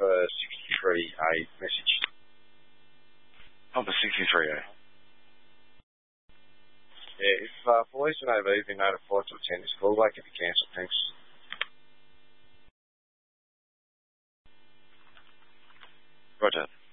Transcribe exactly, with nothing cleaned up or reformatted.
for sixty-three A message. Pumper sixty-three A. Yeah, if uh, police and A V have been notified to attend this call, they can be cancelled. Thanks. Roger.